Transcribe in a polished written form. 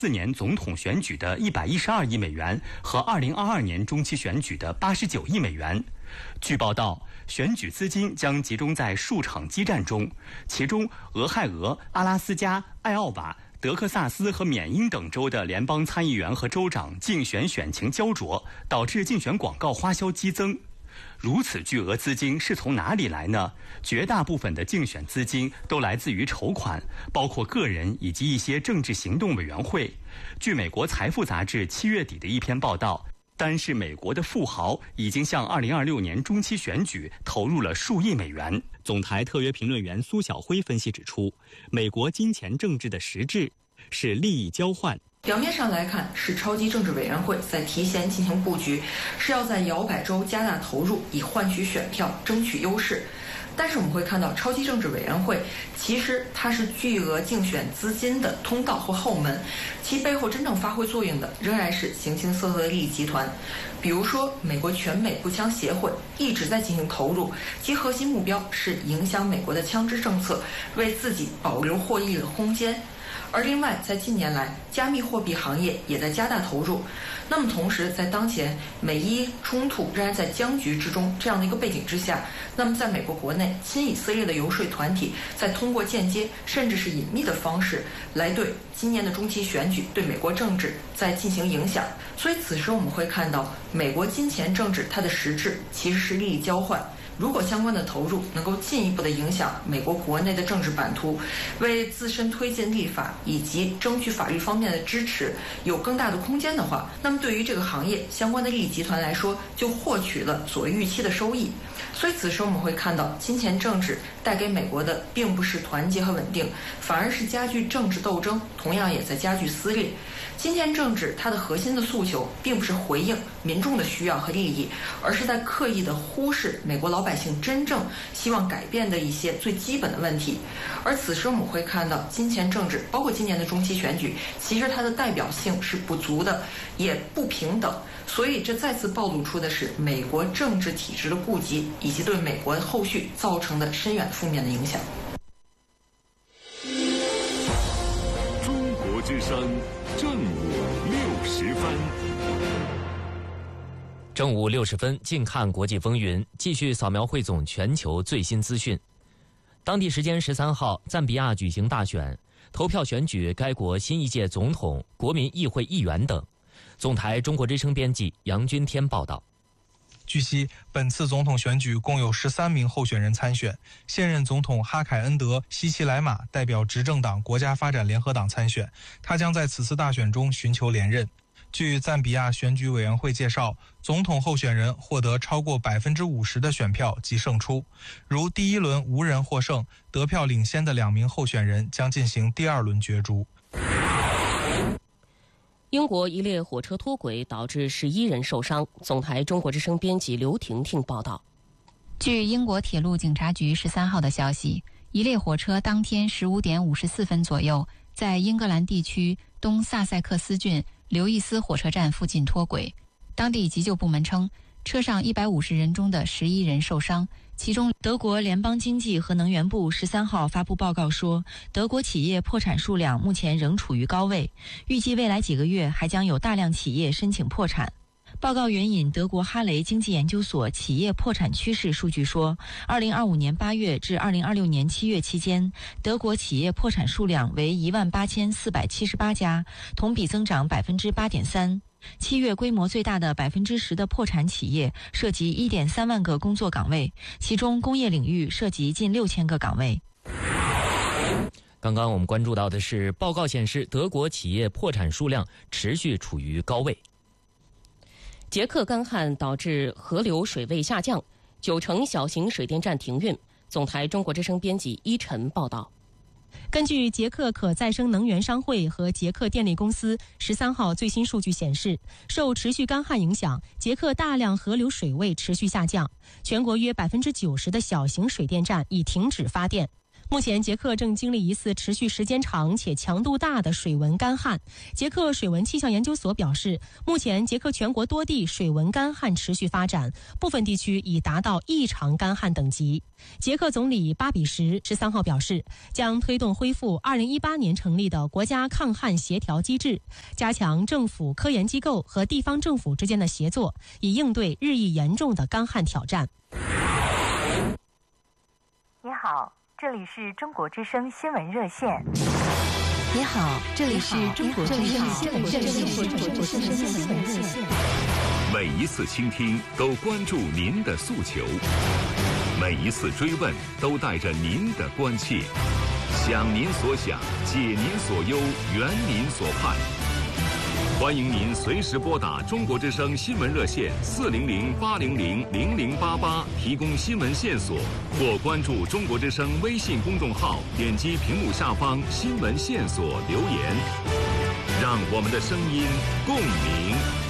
4年总统选举的112亿美元和2022年中期选举的89亿美元。据报道，选举资金将集中在数场激战中，其中俄亥俄、阿拉斯加、艾奥瓦、德克萨斯和缅因等州的联邦参议员和州长竞选选情焦灼，导致竞选广告花销激增。如此巨额资金是从哪里来呢？绝大部分的竞选资金都来自于筹款，包括个人以及一些政治行动委员会。据美国财富杂志7月底的一篇报道，单是美国的富豪已经向2026年中期选举投入了数亿美元。总台特约评论员苏晓辉分析指出，美国金钱政治的实质是利益交换。 表面上来看，是超级政治委员会在提前进行布局，是要在摇摆州加大投入，以换取选票，争取优势。但是我们会看到，超级政治委员会其实它是巨额竞选资金的通道或后门，其背后真正发挥作用的仍然是形形色色的利益集团。比如说，美国全美步枪协会一直在进行投入，其核心目标是影响美国的枪支政策，为自己保留获益的空间。而另外，在近年来，加密货币行业也在加大投入。那么同时，在当前美伊冲突仍然在僵局之中这样的一个背景之下，那么在美国国内，亲以色列的游说团体在通过间接甚至是隐秘的方式来对今年的中期选举、对美国政治在进行影响。所以此时我们会看到，美国金钱政治它的实质其实是利益交换。如果相关的投入能够进一步的影响美国国内的政治版图，为自身推进立法以及争取法律方面的支持有更大的空间的话，那么对于这个行业相关的利益集团来说，就获取了所谓预期的收益。所以此时我们会看到，金钱政治带给美国的并不是团结和稳定，反而是加剧政治斗争，同样也在加剧撕裂。金钱政治它的核心的诉求并不是回应民众的需要和利益，而是在刻意的忽视美国老百姓真正希望改变的一些最基本的问题。而此时我们会看到，金钱政治包括今年的中期选举，其实它的代表性是不足的，也不平等。所以这再次暴露出的是美国政治体制的痼疾，以及对美国后续造成的深远负面的影响。 中国之声正午60分。 正午60分，近看国际风云，继续扫描汇总全球最新资讯。当地时间13号，赞比亚举行大选，投票选举该国新一届总统、国民议会议员等。总台中国之声编辑杨军天报道。 据悉，本次总统选举共有13名候选人参选，现任总统哈凯恩德·西奇莱马代表执政党国家发展联合党参选，他将在此次大选中寻求连任。据赞比亚选举委员会介绍，总统候选人获得超过50%的选票即胜出。如第一轮无人获胜，得票领先的2名候选人将进行第2轮角逐。 英国一列火车脱轨导致11人受伤。总台中国之声编辑刘婷婷报道。 据英国铁路警察局13号的消息，一列火车当天15点54分左右，在英格兰地区东萨塞克斯郡刘易斯火车站附近脱轨。当地急救部门称，车上150人中的11人受伤，其中德国联邦经济和能源部13号发布报告说，德国企业破产数量目前仍处于高位，预计未来几个月还将有大量企业申请破产。报告援引德国哈雷经济研究所企业破产趋势数据说，2025年8月至2026年7月期间，德国企业破产数量为18478家，同比增长8.3%。7月规模最大的10%的破产企业涉及1.3万个工作岗位，其中工业领域涉及近6000个岗位。 刚刚我们关注到的是，报告显示德国企业破产数量持续处于高位。 捷克干旱导致河流水位下降，9成小型水电站停运。总台中国之声编辑依晨报道。 根据捷克可再生能源商会和捷克电力公司13号最新数据显示，受持续干旱影响，捷克大量河流水位持续下降，全国约90%的小型水电站已停止发电。 目前，捷克正经历一次持续时间长且强度大的水文干旱。捷克水文气象研究所表示，目前捷克全国多地水文干旱持续发展，部分地区已达到异常干旱等级。捷克总理巴比什13号表示，将推动恢复2018年成立的国家抗旱协调机制，加强政府、科研机构和地方政府之间的协作，以应对日益严重的干旱挑战。 你好，这里是中国之声新闻热线。 你好，这里是中国之声新闻热线。 每一次倾听都关注您的诉求，每一次追问都带着您的关切，想您所想，解您所忧，圆您所盼。欢迎您随时拨打中国之声新闻热线400-800-0088提供新闻线索，或关注中国之声微信公众号，点击屏幕下方新闻线索留言，让我们的声音共鸣